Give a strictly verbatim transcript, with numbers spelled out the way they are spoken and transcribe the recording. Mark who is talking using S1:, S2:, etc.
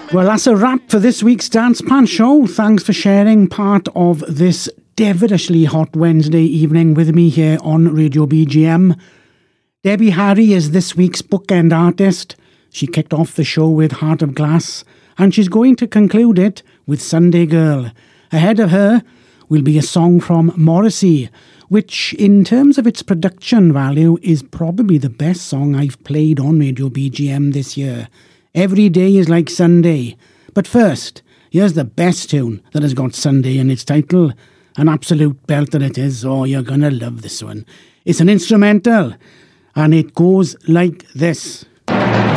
S1: Well, that's a wrap for this week's Dance Pants Show. Thanks for sharing part of this devilishly hot Wednesday evening with me here on Radio B G M. Debbie Harry is this week's bookend artist. She kicked off the show with Heart of Glass, and she's going to conclude it with Sunday Girl. Ahead of her will be a song from Morrissey, which, in terms of its production value, is probably the best song I've played on Radio B G M this year. Every day is like Sunday. But first, here's the best tune that has got Sunday in its title. An absolute belter it is. Oh, you're gonna love this one. It's an instrumental, and it goes like this.